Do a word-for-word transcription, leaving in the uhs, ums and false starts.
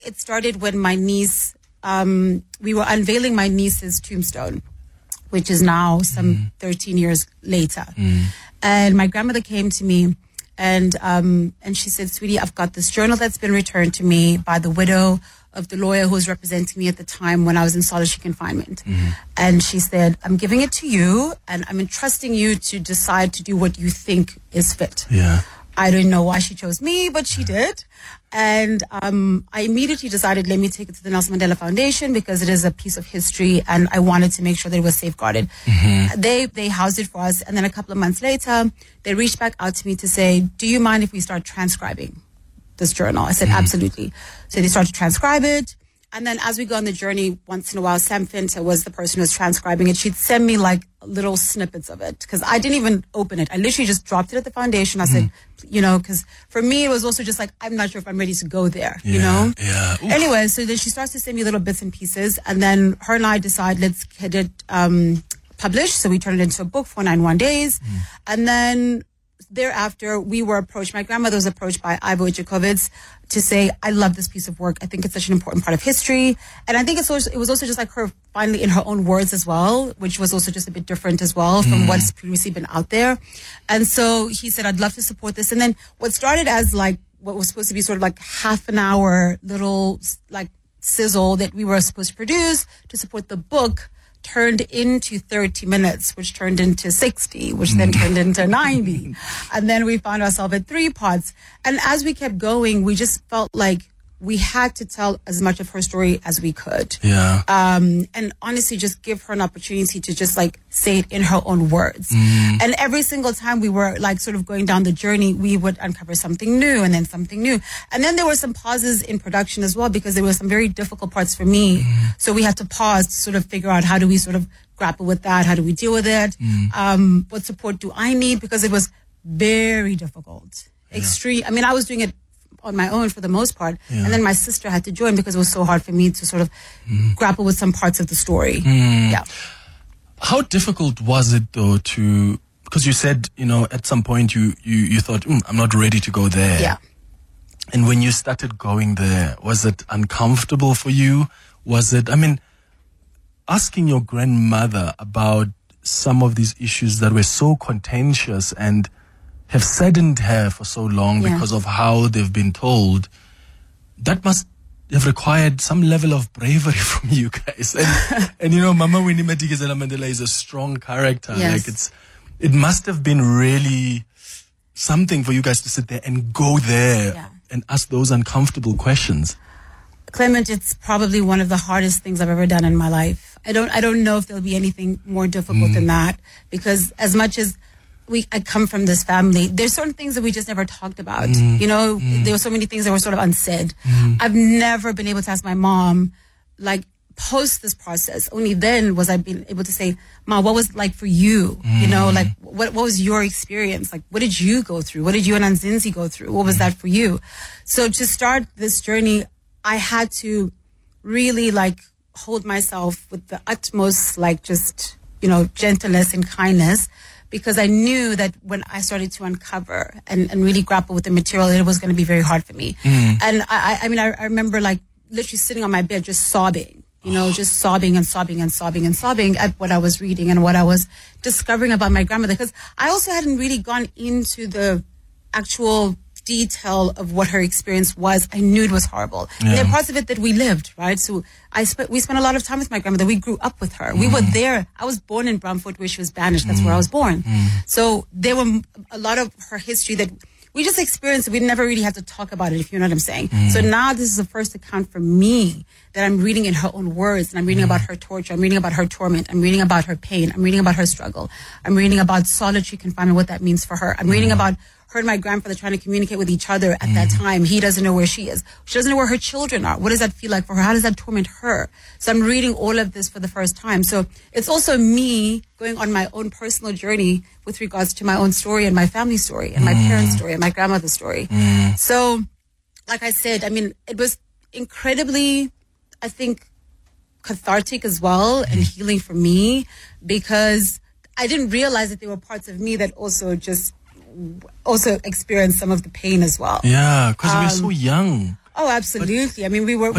it started when my niece, um, we were unveiling my niece's tombstone, which is now some mm. thirteen years later. Mm. And my grandmother came to me and um, and she said, sweetie, I've got this journal that's been returned to me by the widow of the lawyer who was representing me at the time when I was in solitary confinement. Mm-hmm. And she said, I'm giving it to you and I'm entrusting you to decide to do what you think is fit. Yeah. I don't know why she chose me, but she did. And um, I immediately decided, let me take it to the Nelson Mandela Foundation because it is a piece of history and I wanted to make sure that it was safeguarded. Mm-hmm. They they housed it for us. And then a couple of months later, they reached back out to me to say, do you mind if we start transcribing this journal? I said, mm-hmm. absolutely. So they started to transcribe it. And then as we go on the journey, once in a while, Sam Finter was the person who was transcribing it. She'd send me like little snippets of it because I didn't even open it. I literally just dropped it at the foundation. I mm. said, you know, because for me, it was also just like, I'm not sure if I'm ready to go there, yeah, you know? Yeah. Oof. Anyway, so then she starts to send me little bits and pieces. And then her and I decide, let's get it um, published. So we turned it into a book, four ninety-one days. Mm. And then thereafter, we were approached, my grandmother was approached by Ivo Ijakovitz to say, I love this piece of work. I think it's such an important part of history. And I think it's also, it was also just like her finally in her own words as well, which was also just a bit different as well from mm. what's previously been out there. And so he said, I'd love to support this. And then what started as like, what was supposed to be sort of like half an hour little like sizzle that we were supposed to produce to support the book turned into thirty minutes, which turned into sixty, which then turned into ninety. And then we found ourselves at three parts. And as we kept going, we just felt like we had to tell as much of her story as we could. Yeah. Um, and honestly, just give her an opportunity to just like say it in her own words. Mm. And every single time we were like sort of going down the journey, we would uncover something new and then something new. And then there were some pauses in production as well, because there were some very difficult parts for me. Mm. So we had to pause to sort of figure out how do we sort of grapple with that? How do we deal with it? Mm. Um, what support do I need? Because it was very difficult. Yeah. Extreme. I mean, I was doing it on my own for the most part. Yeah. And then my sister had to join because it was so hard for me to sort of mm. grapple with some parts of the story. Mm. Yeah. How difficult was it though to, because you said, you know, at some point you, you, you thought, mm, I'm not ready to go there. Yeah. And when you started going there, was it uncomfortable for you? Was it, I mean, asking your grandmother about some of these issues that were so contentious and have saddened her for so long yeah. because of how they've been told, that must have required some level of bravery from you guys. And, and you know, Mama Winnie Madikizela Mandela is a strong character. Yes. Like it's, it must have been really something for you guys to sit there and go there yeah. and ask those uncomfortable questions. Clement, it's probably one of the hardest things I've ever done in my life. I don't, I don't know if there'll be anything more difficult mm. than that, because as much as We, I come from this family, there's certain things that we just never talked about. Mm, you know, mm. there were so many things that were sort of unsaid. Mm. I've never been able to ask my mom, like, post this process. Only then was I being able to say, Ma, what was it like for you? Mm. You know, like, what what was your experience? Like, what did you go through? What did you and Anzinzi go through? What was mm. that for you? So to start this journey, I had to really, like, hold myself with the utmost, like, just, you know, gentleness and kindness, because I knew that when I started to uncover and, and really grapple with the material, it was going to be very hard for me. Mm. And I, I mean, I, I remember like literally sitting on my bed, just sobbing, you know, just sobbing and sobbing and sobbing and sobbing at what I was reading and what I was discovering about my grandmother. Because I also hadn't really gone into the actual detail of what her experience was. I knew it was horrible. Yeah. And there are parts of it that we lived, right? So I spent, we spent a lot of time with my grandmother. We grew up with her. Mm. We were there. I was born in Bramford where she was banished. That's mm. where I was born. Mm. So there were a lot of her history that we just experienced. We never really had to talk about it, if you know what I'm saying. Mm. So now this is the first account for me that I'm reading in her own words, and I'm reading mm. about her torture. I'm reading about her torment. I'm reading about her pain. I'm reading about her struggle. I'm reading about solitary confinement, what that means for her. I'm mm. reading about her and my grandfather trying to communicate with each other at mm. that time. He doesn't know where she is. She doesn't know where her children are. What does that feel like for her? How does that torment her? So I'm reading all of this for the first time. So it's also me going on my own personal journey with regards to my own story and my family story and my mm. parents' story and my grandmother's story. Mm. So, like I said, I mean, it was incredibly, I think, cathartic as well and healing for me, because I didn't realize that there were parts of me that also just also experienced some of the pain as well. Yeah, because um, we were so young. Oh, absolutely. I mean, we were.